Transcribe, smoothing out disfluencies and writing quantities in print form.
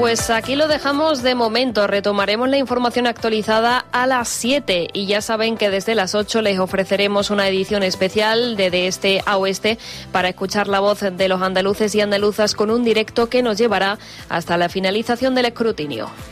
Pues aquí lo dejamos de momento. Retomaremos la información actualizada a las 7 y ya saben que desde las 8 les ofreceremos una edición especial de Este a Oeste para escuchar la voz de los andaluces y andaluzas con un directo que nos llevará hasta la finalización del escrutinio.